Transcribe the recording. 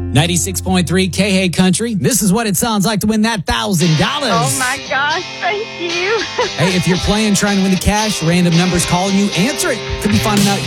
96.3 K-Hey Country. This is what it sounds like to win that $1,000. Oh my gosh, thank you. Hey, if you're playing, trying to win the cash, random numbers calling you, answer it. Could be finding out